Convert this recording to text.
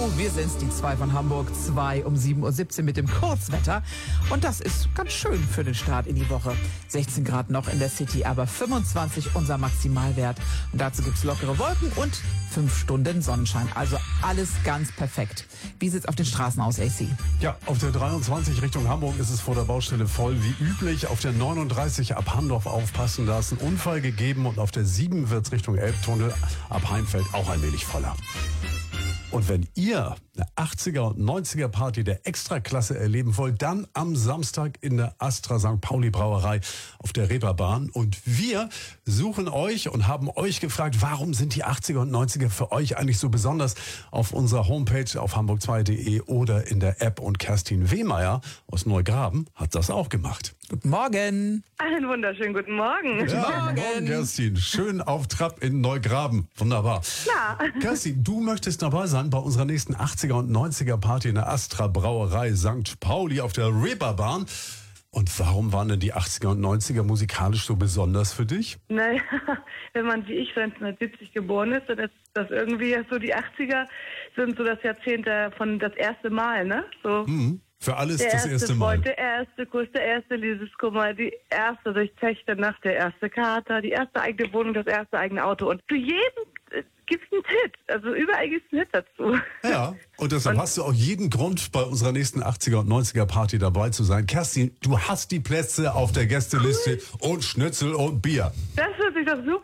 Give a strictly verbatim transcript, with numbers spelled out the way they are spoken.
wir sind's, die zwei von Hamburg, zwei um sieben Uhr siebzehn mit dem Kurzwetter. Und das ist ganz schön für den Start in die Woche. sechzehn Grad noch in der City, aber fünfundzwanzig unser Maximalwert. Und dazu gibt's lockere Wolken und fünf Stunden Sonnenschein. Also alles ganz perfekt. Wie sieht's auf den Straßen aus, A C? Ja, auf der dreiundzwanzig Richtung Hamburg ist es vor der Baustelle voll wie üblich. Auf der neununddreißig ab Handorf aufpassen, da ist ein Unfall gegeben. Und auf der sieben wird's Richtung Elbtunnel ab Heimfeld auch allmählich voller. Und wenn ihr eine achtziger und neunziger Party der Extraklasse erleben wollt, dann am Samstag in der Astra Sankt Pauli Brauerei auf der Reeperbahn. Und wir suchen euch und haben euch gefragt, warum sind die achtziger und neunziger für euch eigentlich so besonders? Auf unserer Homepage auf hamburg zwei punkt de oder in der App. Und Kerstin Wehmeier aus Neugraben hat das auch gemacht. Guten Morgen. Einen wunderschönen guten Morgen. Guten Ja, Morgen. guten Morgen, Kerstin. Schön auf Trab in Neugraben. Wunderbar. Ja. Kerstin, du möchtest dabei sein bei unserer nächsten achtziger und neunziger Party in der Astra Brauerei Sankt Pauli auf der Reeperbahn. Und warum waren denn die achtziger und neunziger musikalisch so besonders für dich? Naja, wenn man wie ich neunzehnhundertsiebzig geboren ist, dann ist das irgendwie so, die achtziger sind so das Jahrzehnt von das erste Mal, ne? So. Mhm. Für alles Der das erste erste Mal. Freund, der erste Kuss, der erste Liebeskummer, die erste durchzechte Nacht, der erste Kater, die erste eigene Wohnung, das erste eigene Auto. Und für jeden äh, gibt es einen Hit. Also überall gibt es einen Hit dazu. Ja, und deshalb Und- hast du auch jeden Grund, bei unserer nächsten achtziger und neunziger Party dabei zu sein. Kerstin, du hast die Plätze auf der Gästeliste und Schnitzel und Bier. Das hört sich doch super